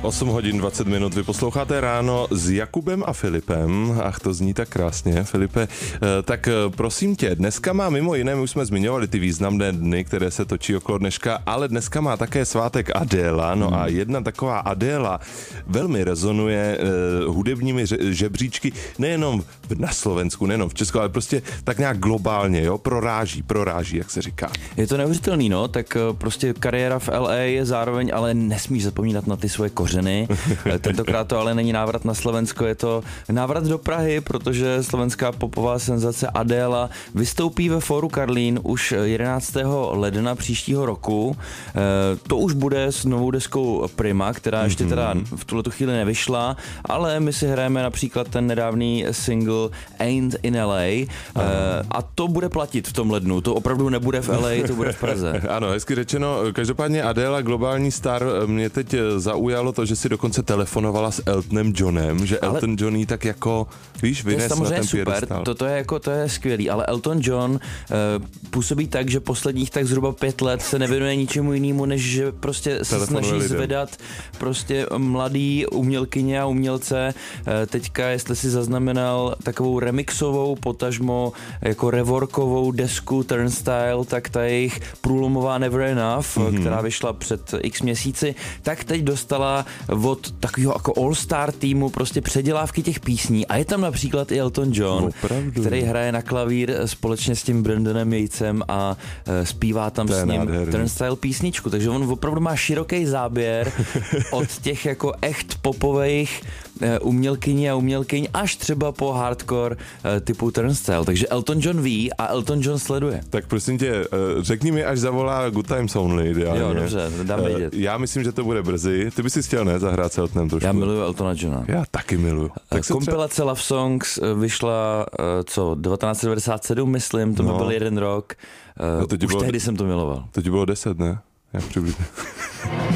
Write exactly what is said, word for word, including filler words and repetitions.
osm hodin dvacet minut, vy posloucháte Ráno s Jakubem a Filipem. Ach, to zní tak krásně, Filipe. Tak prosím tě, dneska má mimo jiné, my už jsme zmiňovali ty významné dny, které se točí okolo dneška, ale dneska má také svátek Adéla, no a jedna taková Adéla velmi rezonuje uh, hudebními žebříčky, nejenom na Slovensku, nejenom v Česku, ale prostě tak nějak globálně, jo, proráží, proráží, jak se říká. Je to neuvěřitelný, no, tak prostě kariéra v L A je zároveň, ale nesmíš zapomínat na ty svoje kořeny. Tentokrát to ale není návrat na Slovensko, je to návrat do Prahy, protože slovenská popová senzace Adéla vystoupí ve Fóru Karlín už jedenáctého ledna příštího roku. To už bude s novou deskou Prima, která ještě teda v tuhletu chvíli nevyšla, ale my si hrajeme například ten nedávný single Ain't in L A a to bude platit v tom lednu. To opravdu nebude v L A, to bude v Praze. Ano, hezky řečeno. Každopádně Adéla, globální star, mě teď zaujalo to, že si dokonce telefonovala s Eltonem Johnem, že ale Elton John jí tak jako, víš, vynes na ten piedestal. To, to je jako, to je skvělý, ale Elton John uh, působí tak, že posledních tak zhruba pět let se nevěnuje ničemu jinému, než že prostě se snaží lidem zvedat prostě mladý umělkyně a umělce. Uh, teďka, jestli si zaznamenal takovou remixovou, potažmo jako reworkovou desku Turnstile, tak ta jejich průlomová Never Enough, mm-hmm. která vyšla před x měsíci, tak teď dostala od takového jako all-star týmu prostě předělávky těch písní a je tam například i Elton John, Opravdu. který hraje na klavír společně s tím Brandonem Yatesem a uh, zpívá tam s ním nádherný Turnstile písničku, takže on opravdu má široký záběr od těch jako echt popových uh, umělkyní a umělkyň až třeba po hardcore uh, typu Turnstile, takže Elton John ví a Elton John sleduje. Tak prosím tě, uh, řekni mi, až zavolá Good Times Only, ideálně. Jo, dobře, dám vědět. Uh, já myslím, že to bude brzy. Ty bys si chtěl, ne, zahrát s Eltonem trošku. Já miluju Eltona Johna. Já taky miluju. Tak kompilace třeba Love Songs vyšla, co, devatenáct set devadesát sedm, myslím, to no. by byl jeden rok. Uh, no, už bylo, tehdy jsem to miloval. To ti bylo deset, ne? Já přibližně.